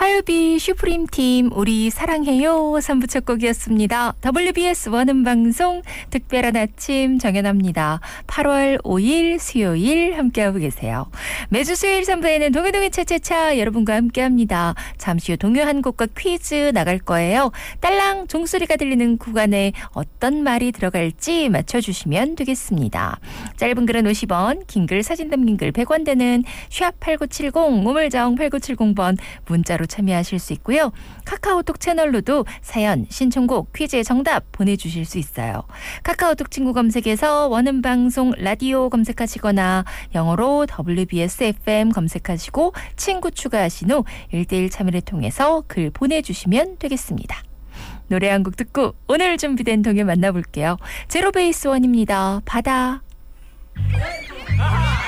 화요비 슈프림팀 우리 사랑해요 3부 첫 곡이었습니다. WBS 원음방송 특별한 아침 정연합니다. 8월 5일 수요일 함께하고 계세요. 매주 수요일 3부에는 동요동요 차차차 여러분과 함께합니다. 잠시 후 동요 한 곡과 퀴즈 나갈 거예요. 딸랑 종소리가 들리는 구간에 어떤 말이 들어갈지 맞춰주시면 되겠습니다. 짧은 글은 50원, 긴 글 사진 담긴 글 100원 되는 샵8970 우물정 8970번 문자로 참여하실 수 있고요. 카카오톡 채널로도 사연, 신청곡, 퀴즈의 정답 보내주실 수 있어요. 카카오톡 친구 검색에서 원음방송 라디오 검색하시거나 영어로 WBS FM 검색하시고 친구 추가하신 후 1:1 참여를 통해서 글 보내주시면 되겠습니다. 노래 한 곡 듣고 오늘 준비된 동요 만나볼게요. 제로베이스 원입니다. 바다.